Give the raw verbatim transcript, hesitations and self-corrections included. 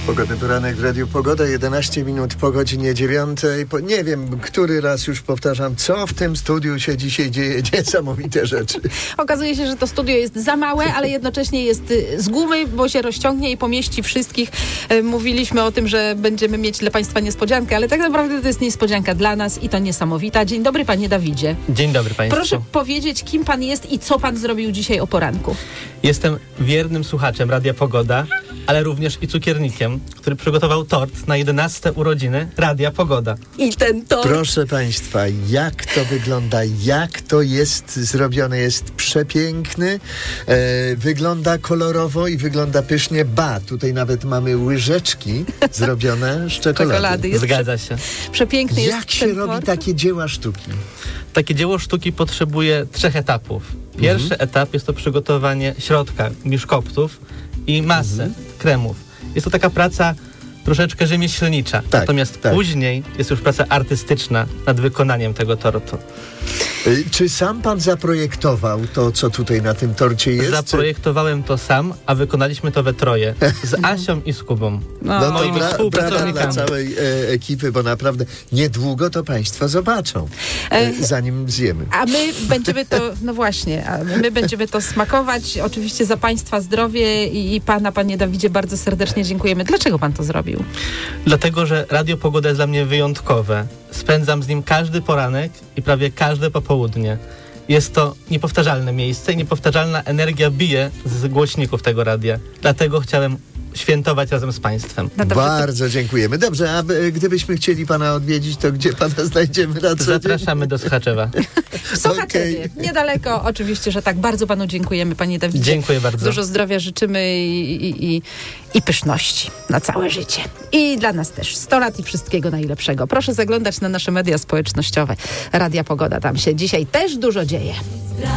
Pogodny poranek w Radiu Pogoda, jedenaście minut po godzinie dziewiątej. Po, nie wiem, który raz już powtarzam, co w tym studiu się dzisiaj dzieje. Niesamowite rzeczy. Okazuje się, że to studio jest za małe, ale jednocześnie jest z gumy, bo się rozciągnie i pomieści wszystkich. Mówiliśmy o tym, że będziemy mieć dla Państwa niespodziankę, ale tak naprawdę to jest niespodzianka dla nas i to niesamowita. Dzień dobry, Panie Dawidzie. Dzień dobry Państwu. Proszę powiedzieć, kim Pan jest i co Pan zrobił dzisiaj o poranku. Jestem wiernym słuchaczem Radia Pogoda, ale również i cukiernikiem, który przygotował tort na jedenaste urodziny Radia Pogoda. I ten tort... Proszę Państwa, jak to wygląda, jak to jest zrobione, jest przepiękny, e, wygląda kolorowo i wygląda pysznie. Ba, tutaj nawet mamy łyżeczki zrobione z czekolady. Czekolady. Jest Zgadza się. Przepiękny jest Jak się ten robi tort? takie dzieła sztuki? Takie dzieło sztuki potrzebuje trzech etapów. Pierwszy Mhm. etap jest to przygotowanie środka, biszkoptów i masy, Mhm. kremów. Jest to taka praca troszeczkę rzemieślnicza. Tak, Natomiast tak. później jest już praca artystyczna nad wykonaniem tego tortu. Y, Czy sam Pan zaprojektował to, co tutaj na tym torcie jest? Zaprojektowałem to sam, a wykonaliśmy to we troje. Z Asią i z Kubą. No, No to moimi bra- brawa współpracownikami. dla całej e, ekipy, bo naprawdę niedługo to Państwo zobaczą, e, zanim zjemy. A my będziemy to, no właśnie, a my będziemy to smakować. Oczywiście za Państwa zdrowie i, i Pana, Panie Dawidzie, bardzo serdecznie dziękujemy. Dlaczego Pan to zrobił? Dlatego, że Radio Pogoda jest dla mnie wyjątkowe. Spędzam z nim każdy poranek i prawie każde popołudnie. Jest to niepowtarzalne miejsce i niepowtarzalna energia bije z głośników tego radia. Dlatego chciałem świętować razem z Państwem. No dobrze, Bardzo dziękujemy. Dobrze, a by- gdybyśmy chcieli Pana odwiedzić, to gdzie Pana znajdziemy na co dzień? Zapraszamy do Słuchaczewa. W Sochaczewie, Okej. niedaleko. Oczywiście, że tak. Bardzo Panu dziękujemy, Panie Dawidzie. Dziękuję bardzo. Dużo zdrowia życzymy i, i, i, i pyszności na całe życie. I dla nas też. sto lat i wszystkiego najlepszego. Proszę zaglądać na nasze media społecznościowe. Radia Pogoda, tam się dzisiaj też dużo dzieje.